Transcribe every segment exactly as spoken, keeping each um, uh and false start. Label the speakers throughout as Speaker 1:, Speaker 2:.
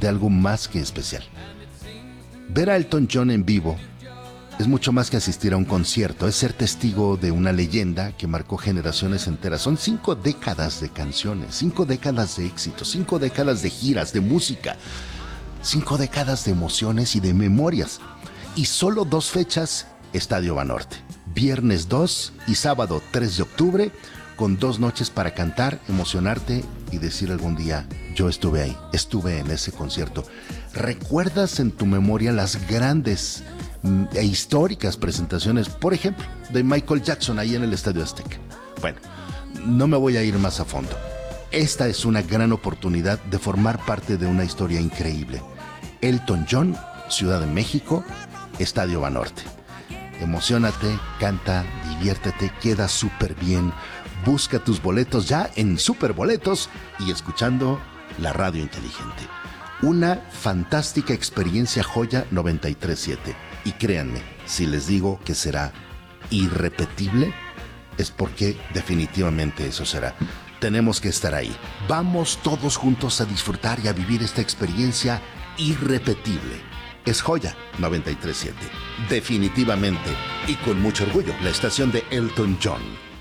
Speaker 1: de algo más que especial. Ver a Elton John en vivo es mucho más que asistir a un concierto, es ser testigo de una leyenda que marcó generaciones enteras. Son cinco décadas de canciones, cinco décadas de éxitos, cinco décadas de giras, de música, cinco décadas de emociones y de memorias. Y solo dos fechas, Estadio Banorte. Viernes dos y sábado tres de octubre, con dos noches para cantar, emocionarte y decir algún día, yo estuve ahí, estuve en ese concierto. ¿Recuerdas en tu memoria las grandes e históricas presentaciones, por ejemplo, de Michael Jackson ahí en el Estadio Azteca? Bueno, no me voy a ir más a fondo. Esta es una gran oportunidad de formar parte de una historia increíble. Elton John, Ciudad de México, Estadio Banorte. Emociónate, canta, diviértete, queda súper bien. Busca tus boletos ya en Superboletos y escuchando la radio inteligente. Una fantástica experiencia Joya noventa y tres punto siete. Y créanme, si les digo que será irrepetible, es porque definitivamente eso será. Tenemos que estar ahí. Vamos todos juntos a disfrutar y a vivir esta experiencia irrepetible. Es Joya noventa y tres punto siete. Definitivamente y con mucho orgullo, la estación de Elton John.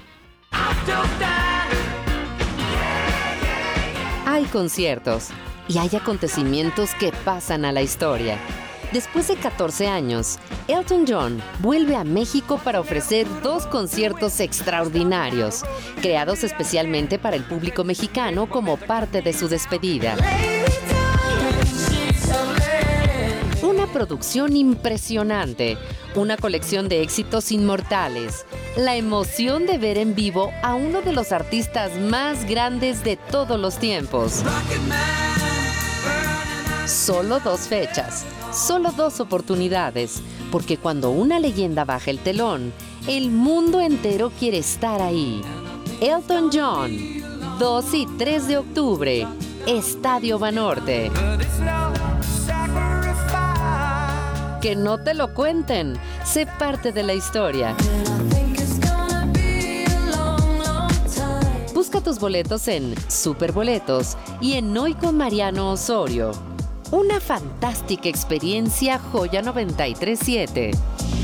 Speaker 2: Hay conciertos y hay acontecimientos que pasan a la historia. Después de catorce años, Elton John vuelve a México para ofrecer dos conciertos extraordinarios, creados especialmente para el público mexicano como parte de su despedida. Una producción impresionante, una colección de éxitos inmortales, la emoción de ver en vivo a uno de los artistas más grandes de todos los tiempos. Solo dos fechas, solo dos oportunidades, porque cuando una leyenda baja el telón, el mundo entero quiere estar ahí. Elton John, dos y tres de octubre, Estadio Banorte. Que no te lo cuenten, sé parte de la historia. Busca tus boletos en Superboletos y en Hoy con Mariano Osorio. Una fantástica experiencia Joya noventa y tres punto siete.